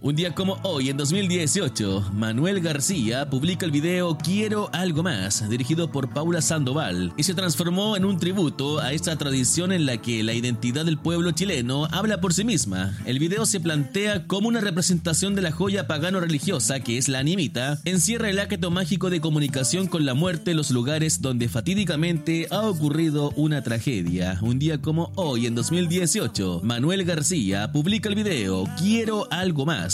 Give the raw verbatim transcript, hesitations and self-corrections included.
Un día como hoy, en dos mil dieciocho, Manuel García publica el video Quiero algo más, dirigido por Paula Sandoval, y se transformó en un tributo a esta tradición en la que la identidad del pueblo chileno habla por sí misma. El video se plantea como una representación de la joya pagano-religiosa que es la animita, encierra el acto mágico de comunicación con la muerte en los lugares donde fatídicamente ha ocurrido una tragedia. Un día como hoy, en dos mil dieciocho, Manuel García publica el video Quiero algo más,